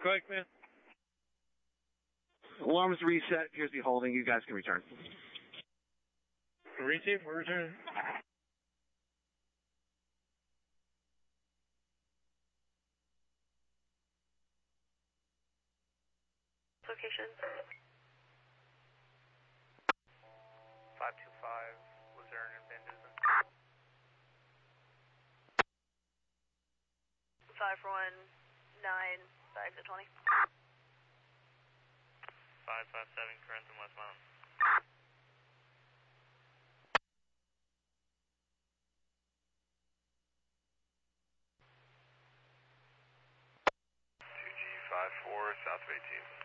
Correct, man. Alarms reset. Appears to be holding. You guys can return. Receive. We're returning. Location. 525, Luzerne and Van Dusen. 519, exit 20. 557, Corinth and West Mountain. G54, south of 18.